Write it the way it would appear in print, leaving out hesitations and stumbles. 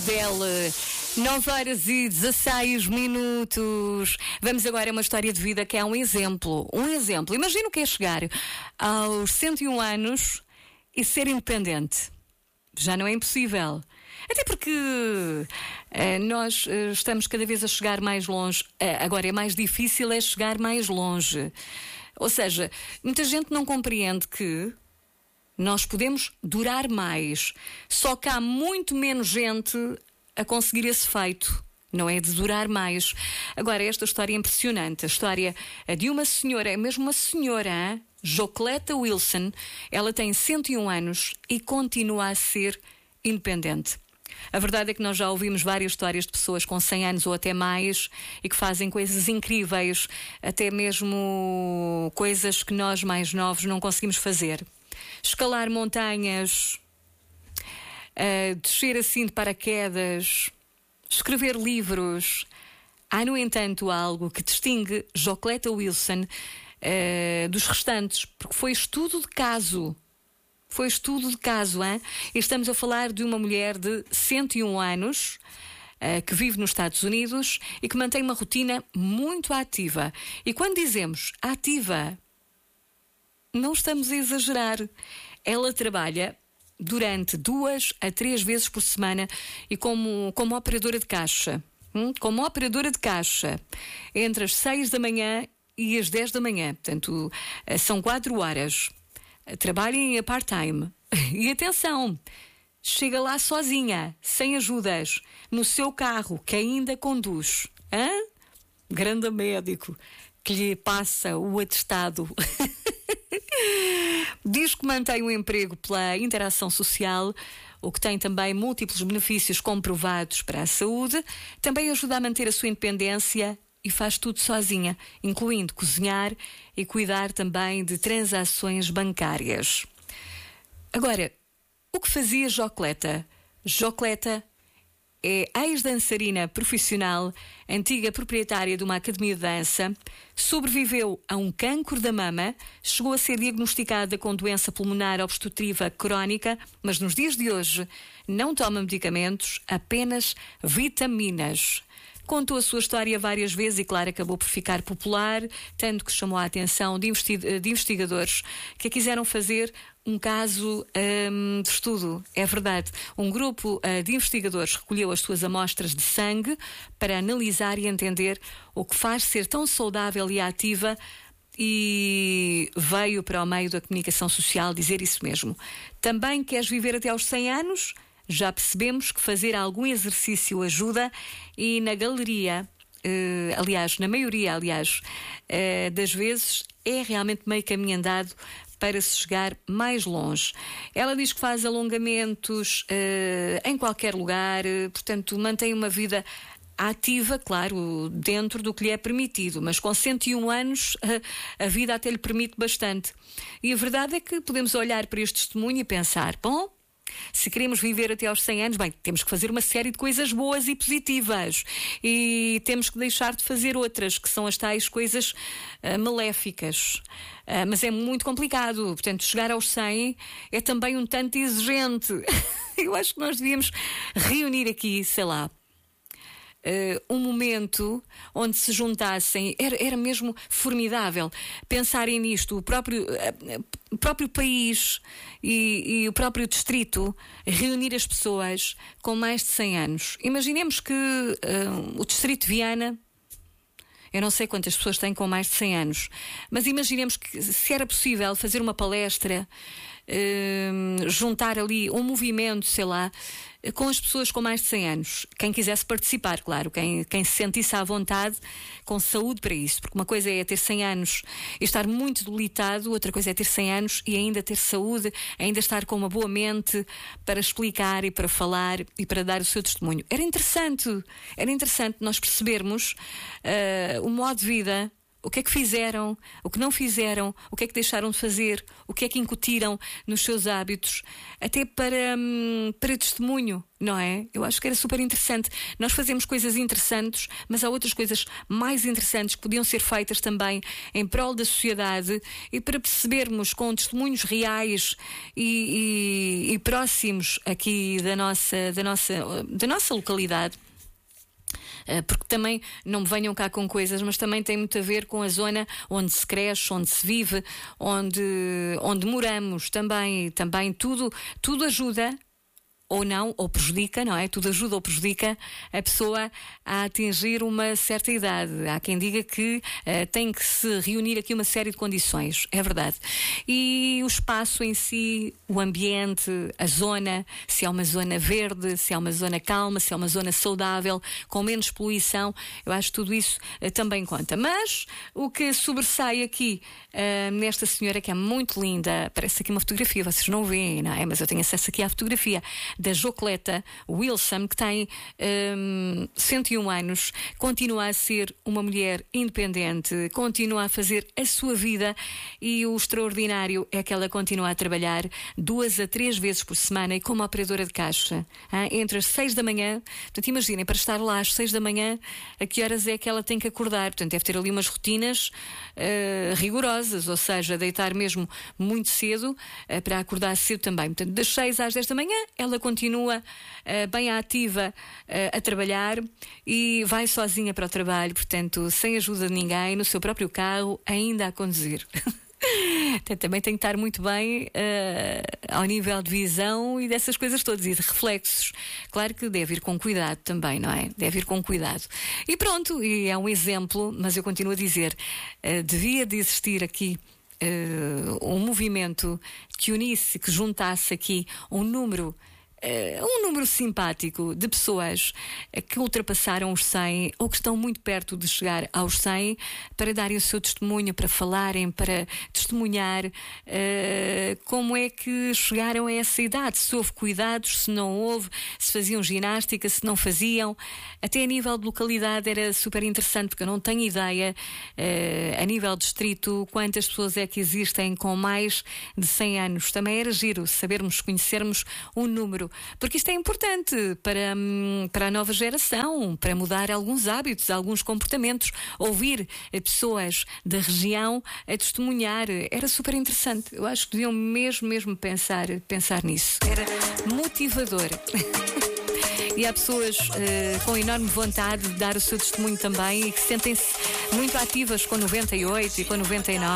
Adele. 9h16. Vamos agora a uma história de vida que é um exemplo. Imagina o que é chegar aos 101 anos e ser independente. Já não é impossível. Até porque nós estamos cada vez a chegar mais longe. Agora é mais difícil chegar mais longe. Ou seja, muita gente não compreende que nós podemos durar mais. Só que há muito menos gente a conseguir esse feito. Não é de durar mais. Agora, esta história é impressionante. A história de uma senhora, é mesmo uma senhora, Jocleta Wilson. Ela tem 101 anos e continua a ser independente. A verdade é que nós já ouvimos várias histórias de pessoas com 100 anos ou até mais e que fazem coisas incríveis, até mesmo coisas que nós mais novos não conseguimos fazer. Escalar montanhas, descer assim de paraquedas, escrever livros. Há, no entanto, algo que distingue Jocleta Wilson dos restantes, porque foi estudo de caso. Hein? E estamos a falar de uma mulher de 101 anos que vive nos Estados Unidos e que mantém uma rotina muito ativa. E quando dizemos ativa, não estamos a exagerar. Ela trabalha durante 2 a 3 vezes por semana e como operadora de caixa. Como operadora de caixa, entre as 6 da manhã e as 10 da manhã. Portanto, são 4 horas. Trabalha em part-time. E atenção, chega lá sozinha, sem ajudas, no seu carro, que ainda conduz. Grande médico que lhe passa o atestado. Diz que mantém o emprego pela interação social, o que tem também múltiplos benefícios comprovados para a saúde. Também ajuda a manter a sua independência e faz tudo sozinha, incluindo cozinhar e cuidar também de transações bancárias. Agora, o que fazia Jocleta? Jocleta é ex-dançarina profissional, antiga proprietária de uma academia de dança, sobreviveu a um cancro da mama, chegou a ser diagnosticada com doença pulmonar obstrutiva crónica, mas nos dias de hoje não toma medicamentos, apenas vitaminas. Contou a sua história várias vezes e, claro, acabou por ficar popular, tanto que chamou a atenção de investigadores que a quiseram fazer um caso de estudo. É verdade. Um grupo de investigadores recolheu as suas amostras de sangue para analisar e entender o que faz ser tão saudável e ativa, e veio para o meio da comunicação social dizer isso mesmo. Também queres viver até aos 100 anos? Já percebemos que fazer algum exercício ajuda e na maioria das vezes é realmente meio caminho andado para se chegar mais longe. Ela diz que faz alongamentos em qualquer lugar, portanto mantém uma vida ativa, claro, dentro do que lhe é permitido, mas com 101 anos a vida até lhe permite bastante. E a verdade é que podemos olhar para este testemunho e pensar, bom, se queremos viver até aos 100 anos, bem, temos que fazer uma série de coisas boas e positivas e temos que deixar de fazer outras, que são as tais coisas maléficas. Mas é muito complicado, portanto, chegar aos 100 é também um tanto exigente. Eu acho que nós devíamos reunir aqui, sei lá, um momento onde se juntassem, era mesmo formidável pensarem nisto, o próprio país e o próprio distrito, reunir as pessoas com mais de 100 anos. Imaginemos que o distrito de Viana, eu não sei quantas pessoas têm com mais de 100 anos, mas imaginemos que se era possível fazer uma palestra, juntar ali um movimento, sei lá, com as pessoas com mais de 100 anos. Quem quisesse participar, claro, quem se sentisse à vontade, com saúde para isso. Porque uma coisa é ter 100 anos e estar muito debilitado, outra coisa é ter 100 anos e ainda ter saúde, ainda estar com uma boa mente para explicar e para falar e para dar o seu testemunho. Era interessante nós percebermos o modo de vida o que é que fizeram, o que não fizeram, o que é que deixaram de fazer, o que é que incutiram nos seus hábitos, até para testemunho, não é? Eu acho que era super interessante. Nós fazemos coisas interessantes, mas há outras coisas mais interessantes que podiam ser feitas também em prol da sociedade e para percebermos com testemunhos reais e próximos aqui da nossa localidade. Porque também não me venham cá com coisas, mas também tem muito a ver com a zona onde se cresce, onde se vive, onde moramos também tudo ajuda ou não, ou prejudica, não é? Tudo ajuda ou prejudica a pessoa a atingir uma certa idade. Há quem diga que tem que se reunir aqui uma série de condições, é verdade. E o espaço em si, o ambiente, a zona, se é uma zona verde, se é uma zona calma, se é uma zona saudável, com menos poluição, eu acho que tudo isso também conta. Mas o que sobressai aqui nesta senhora, que é muito linda, parece aqui uma fotografia, vocês não veem, não é? Mas eu tenho acesso aqui à fotografia da Jocleta Wilson, que tem 101 anos, continua a ser uma mulher independente, continua a fazer a sua vida, e o extraordinário é que ela continua a trabalhar 2 a 3 vezes por semana e como operadora de caixa, entre as 6 da manhã. Portanto, imaginem, para estar lá às 6 da manhã, a que horas é que ela tem que acordar? Portanto, deve ter ali umas rotinas rigorosas, ou seja, deitar mesmo muito cedo para acordar cedo também. Portanto, das 6 às 10 da manhã, ela continua bem ativa a trabalhar e vai sozinha para o trabalho, portanto, sem ajuda de ninguém, no seu próprio carro, ainda a conduzir. Também tem que estar muito bem ao nível de visão e dessas coisas todas e de reflexos. Claro que deve ir com cuidado também, não é? Deve ir com cuidado. E pronto, e é um exemplo, mas eu continuo a dizer, devia de existir aqui um movimento que unisse, que juntasse aqui um número simpático de pessoas que ultrapassaram os 100 ou que estão muito perto de chegar aos 100 para darem o seu testemunho, para falarem, para testemunhar como é que chegaram a essa idade, se houve cuidados, se não houve, se faziam ginástica, se não faziam. Até a nível de localidade era super interessante, porque eu não tenho ideia a nível distrito quantas pessoas é que existem com mais de 100 anos. Também era giro sabermos, conhecermos um número, porque isto é importante para a nova geração, para mudar alguns hábitos, alguns comportamentos, ouvir pessoas da região a testemunhar. Era super interessante. Eu acho que deviam mesmo pensar nisso. Era motivador. E há pessoas com enorme vontade de dar o seu testemunho também e que sentem-se muito ativas com 98 e com 99.